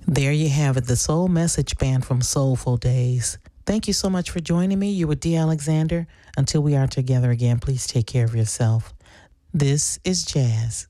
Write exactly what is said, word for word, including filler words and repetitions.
There you have it, the Soul Message Band from Soulful Days. Thank you so much for joining me. You were D. Alexander. Until we are together again, please take care of yourself. This is Jazz.